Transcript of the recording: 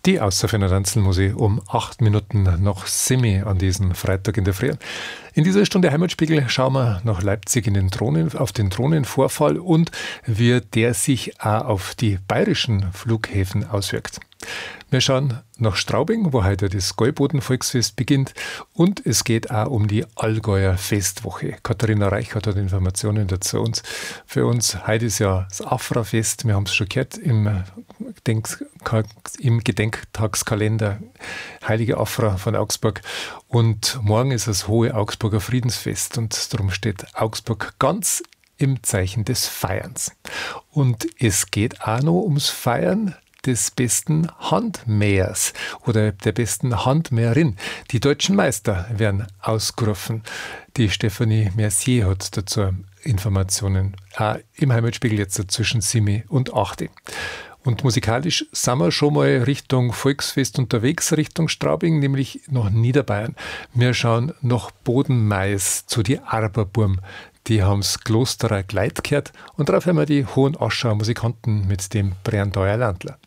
Die Außerfeiner Danzel muss ich um 8 Minuten nach Semi an diesem Freitag in der Früh. In dieser Stunde Heimatspiegel schauen wir nach Leipzig auf den Drohnenvorfall und wie der sich auch auf die bayerischen Flughäfen auswirkt. Wir schauen nach Straubing, wo heute das Gäuboden-Volksfest beginnt, und es geht auch um die Allgäuer Festwoche. Katharina Reichert hat Informationen dazu. Und für uns heute ist ja das Afra-Fest, wir haben es schon gehört, im Gedenktagskalender Heilige Afra von Augsburg. Und morgen ist das Hohe Augsburger Friedensfest und darum steht Augsburg ganz im Zeichen des Feierns. Und es geht auch noch ums Feiern des besten Handmähers oder der besten Handmäherin. Die deutschen Meister werden ausgerufen. Die Stefanie Mercier hat dazu Informationen. Auch im Heimatspiegel jetzt zwischen 7 und 8. Und musikalisch sind wir schon mal Richtung Volksfest unterwegs, Richtung Straubing, nämlich nach Niederbayern. Wir schauen nach Bodenmais zu die Arberburm. Die haben das Klosterer Gleit gehört und darauf haben wir die Hohen Aschauer Musikanten mit dem Brandauer Landler.